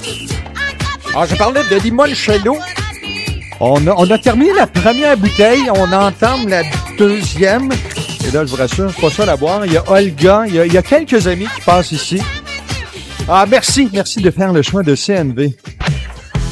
Alors, je parlais de limoncello. On a terminé la première bouteille, on entame la deuxième. Et là, je vous rassure, c'est pas ça à boire. Il y a Olga, il y a quelques amis qui passent ici. Ah, merci de faire le choix de CNV.